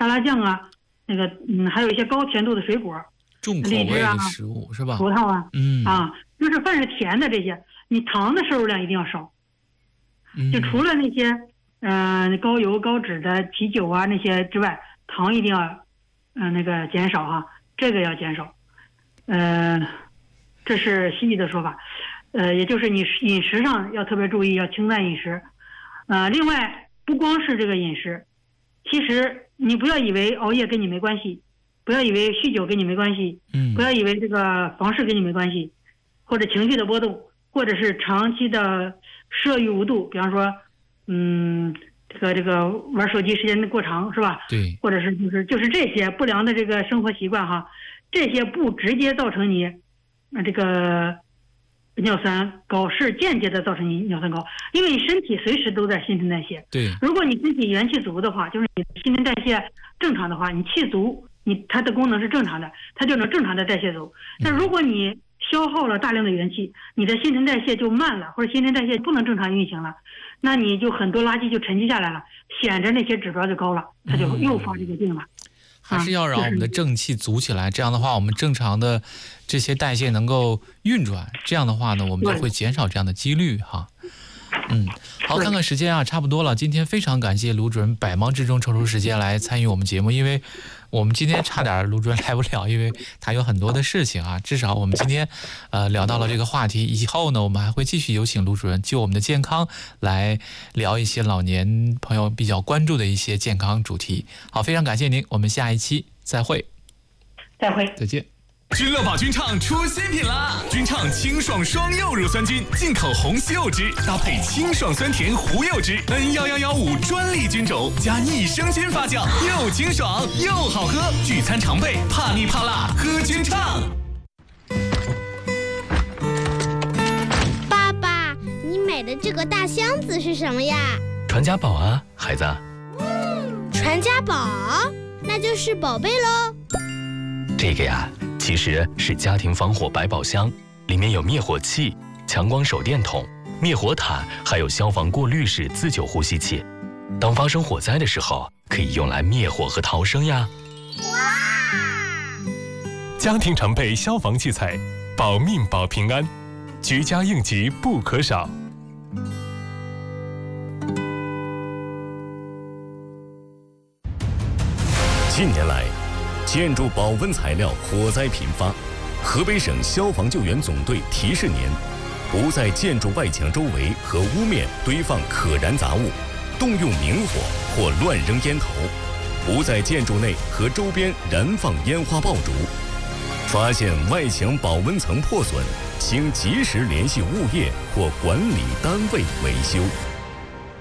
沙拉酱啊，那个还有一些高甜度的水果， 重口味的食物是吧？ 葡萄啊，就是凡是甜的这些，你糖的摄入量一定要少。就除了那些高油高脂的啤酒啊那些之外，糖一定要那个减少哈，这个要减少。这是西医的说法。也就是你饮食上要特别注意，要清淡饮食。另外不光是这个饮食，其实你不要以为熬夜跟你没关系，不要以为酗酒跟你没关系，不要以为这个房事跟你没关系，或者情绪的波动，或者是长期的摄欲无度，比方说这个玩手机时间过长是吧？ 对， 或者是就是这些不良的这个生活习惯哈，这些不直接造成你这个尿酸高，是间接的造成你尿酸高，因为你身体随时都在新陈代谢。 对， 如果你身体元气足的话，就是你新陈代谢正常的话，你气足，它的功能是正常的，它就能正常的代谢走。但如果你消耗了大量的元气，你的新陈代谢就慢了，或者新陈代谢不能正常运行了，那你就很多垃圾就沉积下来了，显着那些指标就高了，它就诱发这个病了。 还是要让我们的正气足起来，这样的话我们正常的这些代谢能够运转，这样的话呢我们就会减少这样的几率哈。好，看看时间啊，差不多了。今天非常感谢卢主任百忙之中抽出时间来参与我们节目，因为我们今天差点卢主任来不了，因为他有很多的事情啊。至少我们今天聊到了这个话题，以后呢我们还会继续有请卢主任就我们的健康来聊一些老年朋友比较关注的一些健康主题。好，非常感谢您，我们下一期再会。 再会， 再见。 君乐宝菌畅出新品啦！菌畅清爽双柚乳酸菌，进口红西柚汁搭配清爽酸甜胡柚汁，N11115专利菌种加益生菌发酵，又清爽又好喝。聚餐常备，怕腻怕辣喝菌畅。 爸爸，你买的这个大箱子是什么呀？ 传家宝啊，孩子。 传家宝，那就是宝贝喽。 这个呀，其实是家庭防火百宝箱，里面有灭火器、强光手电筒、灭火毯，还有消防过滤式自救呼吸器。当发生火灾的时候，可以用来灭火和逃生呀。 哇！ 家庭常备消防器材，保命保平安，居家应急不可少。 近年来，建筑保温材料火灾频发，河北省消防救援总队提示您：不在建筑外墙周围和屋面堆放可燃杂物，动用明火或乱扔烟头；不在建筑内和周边燃放烟花爆竹。发现外墙保温层破损，请及时联系物业或管理单位维修。